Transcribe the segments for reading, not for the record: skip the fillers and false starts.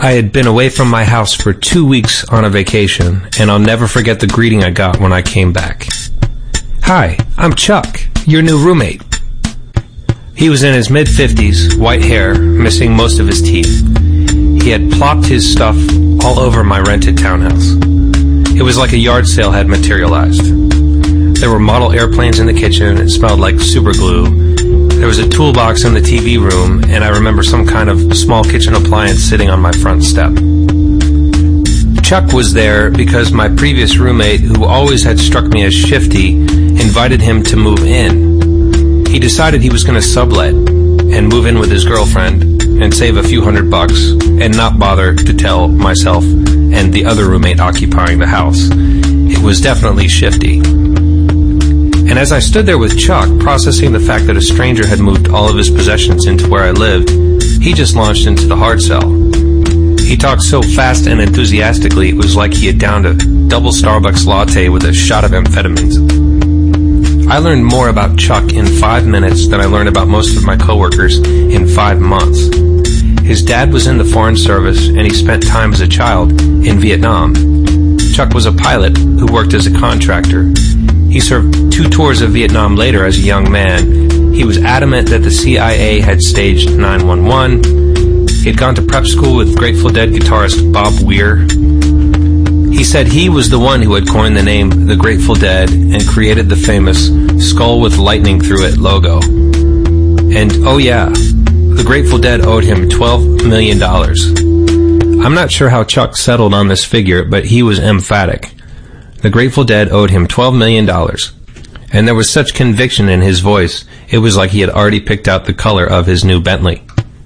I had been away from my house for 2 weeks on a vacation, and I'll never forget the greeting I got when I came back. "Hi, I'm Chuck, your new roommate." He was in his mid-50s, white hair, missing most of his teeth. He had plopped his stuff all over my rented townhouse. It was like a yard sale had materialized. There were model airplanes in the kitchen. It smelled like super glue. There was a toolbox in the TV room, and I remember some kind of small kitchen appliance sitting on my front step. Chuck was there because my previous roommate, who always had struck me as shifty, invited him to move in. He decided he was going to sublet and move in with his girlfriend and save a few $100 and not bother to tell myself and the other roommate occupying the house. It was definitely shifty. And as I stood there with Chuck, processing the fact that a stranger had moved all of his possessions into where I lived, he just launched into the hard sell. He talked so fast and enthusiastically, it was like he had downed a double Starbucks latte with a shot of amphetamines. I learned more about Chuck in 5 minutes than I learned about most of my coworkers in 5 months. His dad was in the Foreign Service, and he spent time as a child in Vietnam. Chuck was a pilot who worked as a contractor. He served 2 tours of Vietnam later as a young man. He was adamant that the CIA had staged 9/11. He had gone to prep school with Grateful Dead guitarist Bob Weir. He said he was the one who had coined the name The Grateful Dead and created the famous skull with lightning through it logo. And oh yeah, the Grateful Dead owed him $12 million. I'm not sure how Chuck settled on this figure, but he was emphatic. The Grateful Dead owed him $12 million. And there was such conviction in his voice, it was like he had already picked out the color of his new Bentley.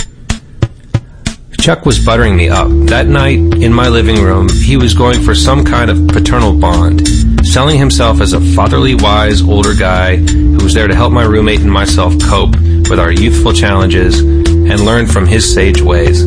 Chuck was buttering me up. That night, in my living room, he was going for some kind of paternal bond, selling himself as a fatherly, wise, older guy who was there to help my roommate and myself cope with our youthful challenges and learn from his sage ways.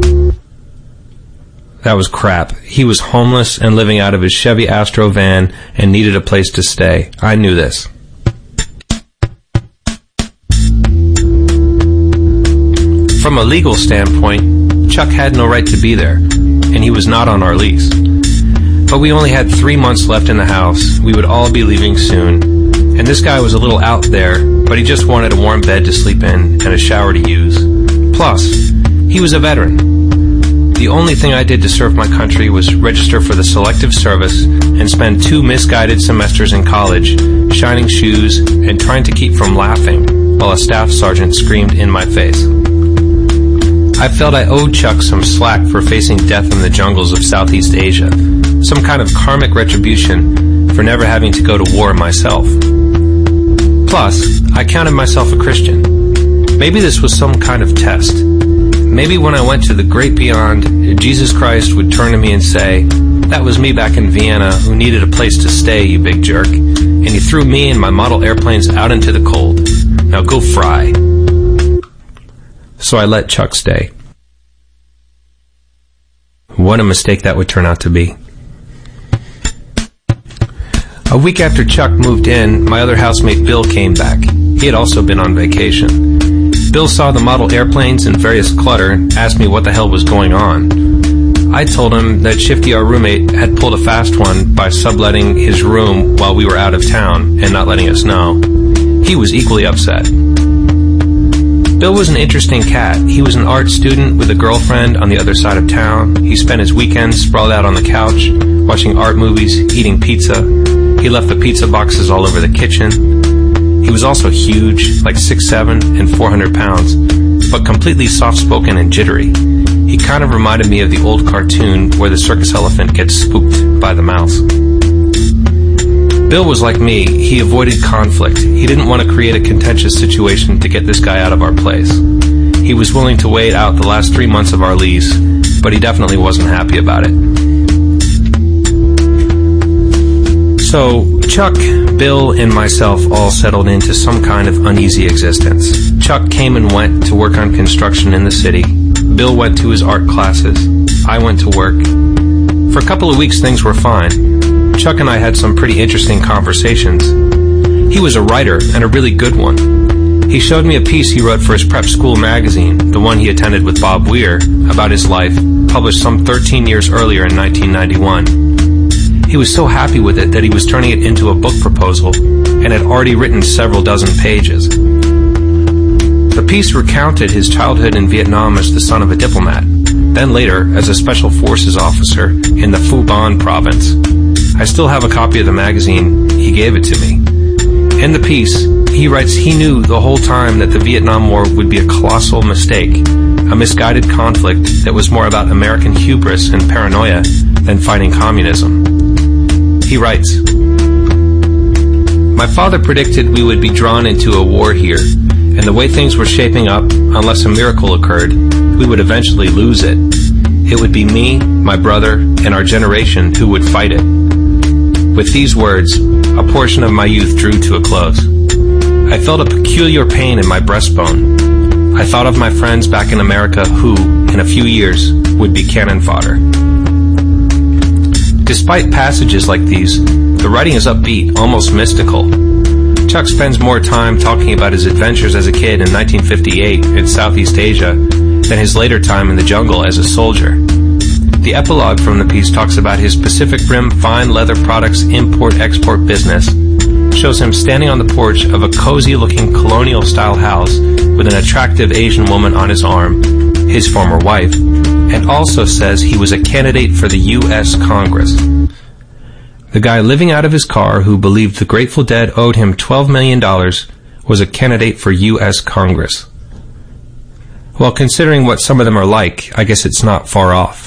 That was crap. He was homeless and living out of his Chevy Astro van and needed a place to stay. I knew this. From a legal standpoint, Chuck had no right to be there, and he was not on our lease. But we only had 3 months left in the house. We would all be leaving soon. And this guy was a little out there, but he just wanted a warm bed to sleep in and a shower to use. Plus, he was a veteran. The only thing I did to serve my country was register for the Selective Service and spend 2 misguided semesters in college, shining shoes and trying to keep from laughing while a staff sergeant screamed in my face. I felt I owed Chuck some slack for facing death in the jungles of Southeast Asia, some kind of karmic retribution for never having to go to war myself. Plus, I counted myself a Christian. Maybe this was some kind of test. Maybe when I went to the great beyond, Jesus Christ would turn to me and say, "That was me back in Vienna who needed a place to stay, you big jerk. And he threw me and my model airplanes out into the cold. Now go fry." So I let Chuck stay. What a mistake that would turn out to be. A week after Chuck moved in, my other housemate Bill came back. He had also been on vacation. Bill saw the model airplanes and various clutter and asked me what the hell was going on. I told him that Shifty, our roommate, had pulled a fast one by subletting his room while we were out of town and not letting us know. He was equally upset. Bill was an interesting cat. He was an art student with a girlfriend on the other side of town. He spent his weekends sprawled out on the couch, watching art movies, eating pizza. He left the pizza boxes all over the kitchen. He was also huge, like 6'7" and 400 pounds, but completely soft-spoken and jittery. He kind of reminded me of the old cartoon where the circus elephant gets spooked by the mouse. Bill was like me. He avoided conflict. He didn't want to create a contentious situation to get this guy out of our place. He was willing to wait out the last 3 months of our lease, but he definitely wasn't happy about it. So, Chuck, Bill, and myself all settled into some kind of uneasy existence. Chuck came and went to work on construction in the city. Bill went to his art classes. I went to work. For a couple of weeks, things were fine. Chuck and I had some pretty interesting conversations. He was a writer, and a really good one. He showed me a piece he wrote for his prep school magazine, the one he attended with Bob Weir, about his life, published some 13 years earlier in 1991. He was so happy with it that he was turning it into a book proposal and had already written several dozen pages. The piece recounted his childhood in Vietnam as the son of a diplomat, then later as a special forces officer in the Phu Ban province. I still have a copy of the magazine. He gave it to me. In the piece, he writes he knew the whole time that the Vietnam War would be a colossal mistake, a misguided conflict that was more about American hubris and paranoia than fighting communism. He writes, "My father predicted we would be drawn into a war here, and the way things were shaping up, unless a miracle occurred, we would eventually lose it. It would be me, my brother, and our generation who would fight it." With these words, a portion of my youth drew to a close. I felt a peculiar pain in my breastbone. I thought of my friends back in America who, in a few years, would be cannon fodder. Despite passages like these, the writing is upbeat, almost mystical. Chuck spends more time talking about his adventures as a kid in 1958 in Southeast Asia than his later time in the jungle as a soldier. The epilogue from the piece talks about his Pacific Rim fine leather products import-export business, shows him standing on the porch of a cozy-looking colonial-style house with an attractive Asian woman on his arm, his former wife, and also says he was a candidate for the U.S. Congress. The guy living out of his car who believed the Grateful Dead owed him $12 million was a candidate for U.S. Congress. Well, considering what some of them are like, I guess it's not far off.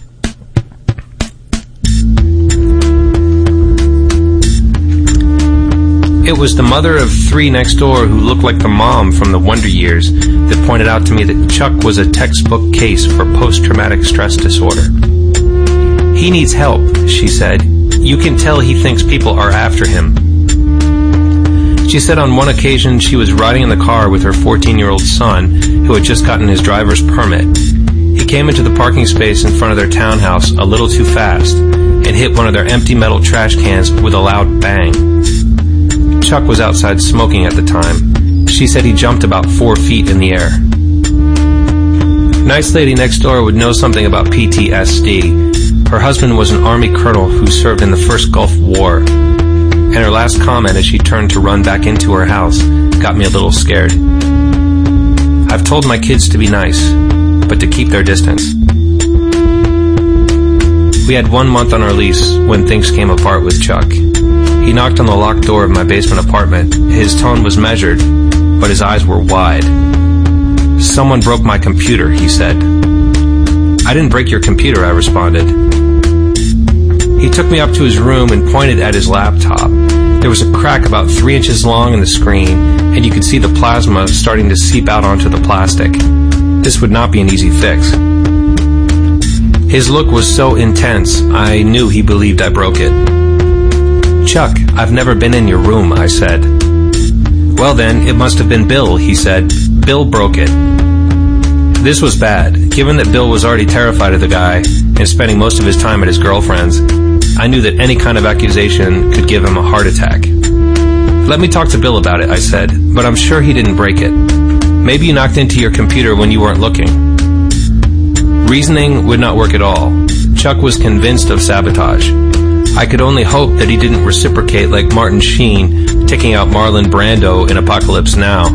It was the mother of three next door who looked like the mom from the Wonder Years that pointed out to me that Chuck was a textbook case for post-traumatic stress disorder. "He needs help," she said. "You can tell he thinks people are after him." She said on one occasion she was riding in the car with her 14-year-old son, who had just gotten his driver's permit. He came into the parking space in front of their townhouse a little too fast and hit one of their empty metal trash cans with a loud bang. Chuck was outside smoking at the time. She said he jumped about 4 feet in the air. Nice lady next door would know something about PTSD. Her husband was an Army colonel who served in the first Gulf War, and her last comment as she turned to run back into her house got me a little scared. "I've told my kids to be nice, but to keep their distance." We had 1 month on our lease when things came apart with Chuck. He knocked on the locked door of my basement apartment. His tone was measured, but his eyes were wide. "Someone broke my computer," he said. "I didn't break your computer," I responded. He took me up to his room and pointed at his laptop. There was a crack about 3 inches long in the screen, and you could see the plasma starting to seep out onto the plastic. This would not be an easy fix. His look was so intense, I knew he believed I broke it. "Chuck, I've never been in your room," I said. "Well then, it must have been Bill," he said. "Bill broke it." This was bad. Given that Bill was already terrified of the guy and spending most of his time at his girlfriend's, I knew that any kind of accusation could give him a heart attack. "Let me talk to Bill about it," I said, "but I'm sure he didn't break it. Maybe you knocked into your computer when you weren't looking." Reasoning would not work at all. Chuck was convinced of sabotage. I could only hope that he didn't reciprocate like Martin Sheen taking out Marlon Brando in Apocalypse Now.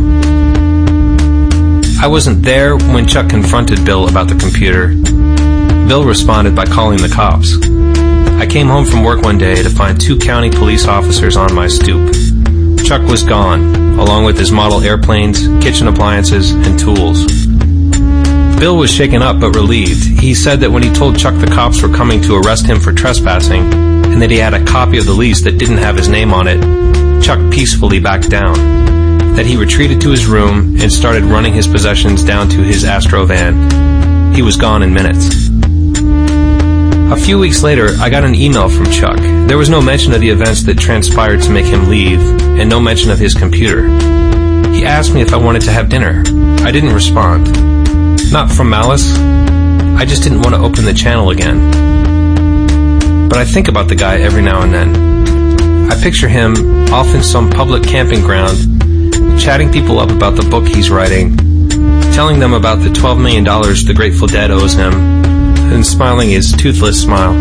I wasn't there when Chuck confronted Bill about the computer. Bill responded by calling the cops. I came home from work one day to find 2 county police officers on my stoop. Chuck was gone, along with his model airplanes, kitchen appliances, and tools. Bill was shaken up but relieved. He said that when he told Chuck the cops were coming to arrest him for trespassing, and that he had a copy of the lease that didn't have his name on it, Chuck peacefully backed down. That he retreated to his room and started running his possessions down to his Astro van. He was gone in minutes. A few weeks later, I got an email from Chuck. There was no mention of the events that transpired to make him leave, and no mention of his computer. He asked me if I wanted to have dinner. I didn't respond. Not from malice. I just didn't want to open the channel again. But I think about the guy every now and then. I picture him off in some public camping ground, chatting people up about the book he's writing, telling them about the $12 million the Grateful Dead owes him, and smiling his toothless smile.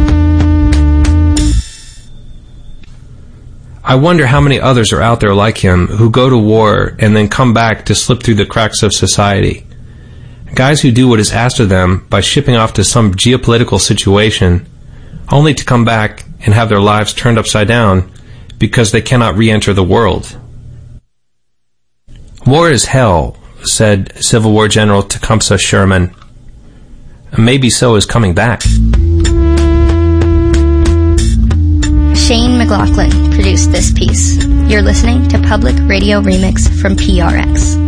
I wonder how many others are out there like him who go to war and then come back to slip through the cracks of society. Guys who do what is asked of them by shipping off to some geopolitical situation, only to come back and have their lives turned upside down because they cannot re-enter the world. War is hell, said Civil War General Tecumseh Sherman. Maybe so is coming back. Shane McLaughlin produced this piece. You're listening to Public Radio Remix from PRX.